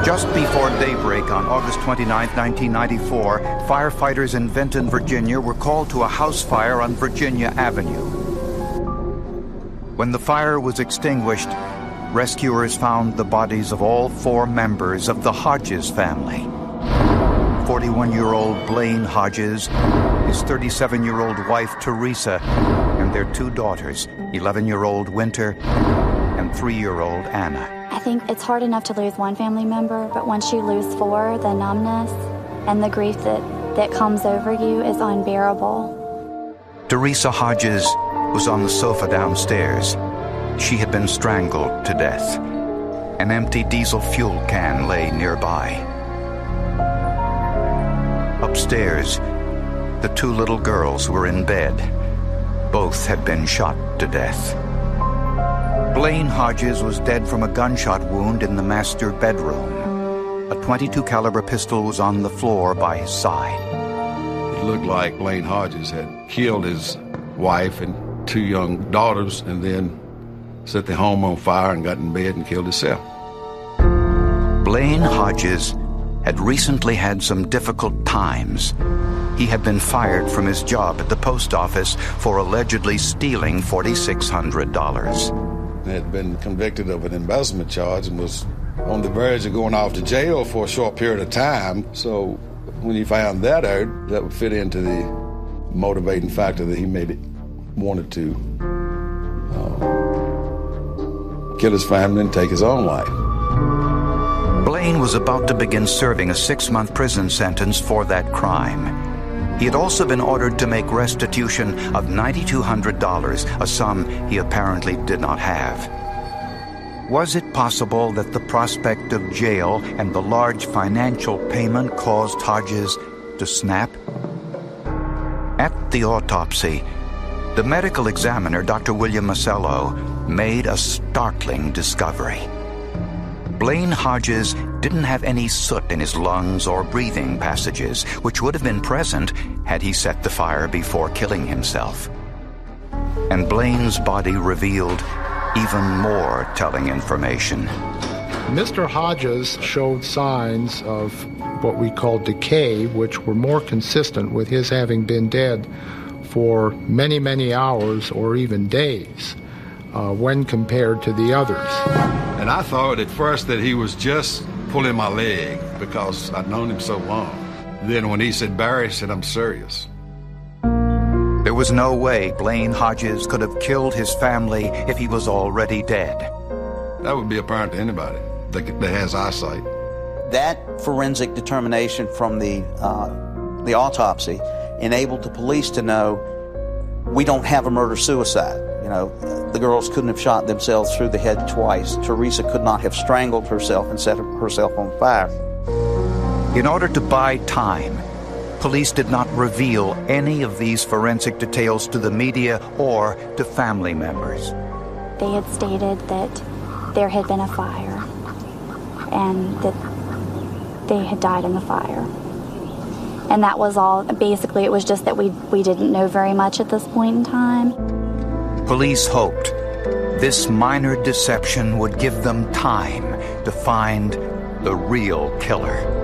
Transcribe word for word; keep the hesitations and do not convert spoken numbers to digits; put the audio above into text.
Just before daybreak on August twenty-ninth, nineteen ninety-four, firefighters in Vinton, Virginia were called to a house fire on Virginia Avenue. When the fire was extinguished, rescuers found the bodies of all four members of the Hodges family. forty-one-year-old Blaine Hodges, his thirty-seven-year-old wife Teresa, and their two daughters, eleven-year-old Winter and three-year-old Anna. I think it's hard enough to lose one family member, but once you lose four, the numbness and the grief that, that comes over you is unbearable. Teresa Hodges was on the sofa downstairs. She had been strangled to death. An empty diesel fuel can lay nearby. Upstairs, the two little girls were in bed. Both had been shot to death. Blaine Hodges was dead from a gunshot wound in the master bedroom. A twenty-two caliber pistol was on the floor by his side. It looked like Blaine Hodges had killed his wife and two young daughters and then set the home on fire and got in bed and killed himself. Blaine Hodges had recently had some difficult times. He had been fired from his job at the post office for allegedly stealing four thousand six hundred dollars. He had been convicted of an embezzlement charge and was on the verge of going off to jail for a short period of time. So when he found that out, that would fit into the motivating factor that he made it, wanted to uh, kill his family and take his own life. Blaine was about to begin serving a six-month prison sentence for that crime. He had also been ordered to make restitution of nine thousand two hundred dollars, a sum he apparently did not have. Was it possible that the prospect of jail and the large financial payment caused Hodges to snap? At the autopsy, the medical examiner, Doctor William Masello, made a startling discovery. Blaine Hodges didn't have any soot in his lungs or breathing passages, which would have been present had he set the fire before killing himself. And Blaine's body revealed even more telling information. Mister Hodges showed signs of what we call decay, which were more consistent with his having been dead for many, many hours or even days uh, when compared to the others. And I thought at first that he was just pulling my leg because I'd known him so long. Then when he said Barry, I said, I'm serious. There was no way Blaine Hodges could have killed his family if he was already dead. That would be apparent to anybody that, that has eyesight. That forensic determination from the, uh, the autopsy enabled the police to know we don't have a murder-suicide. You know, the girls couldn't have shot themselves through the head twice. Teresa could not have strangled herself and set herself on fire. In order to buy time, police did not reveal any of these forensic details to the media or to family members. They had stated that there had been a fire and that they had died in the fire. And that was all. Basically, it was just that we, we didn't know very much at this point in time. Police hoped this minor deception would give them time to find the real killer.